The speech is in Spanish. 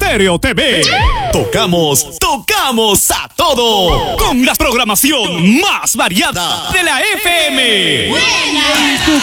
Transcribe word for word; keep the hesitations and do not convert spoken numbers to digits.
Estéreo T V. Tocamos, tocamos a todo. Con la programación más variada de la F M. Buena.